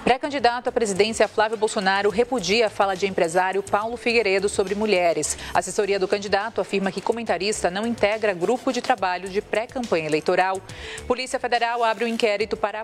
Pré-candidato à presidência Flávio Bolsonaro repudia a fala de empresário Paulo Figueiredo sobre mulheres. A assessoria do candidato afirma que comentarista não integra grupo de trabalho de pré-campanha eleitoral. Polícia Federal abre um inquérito para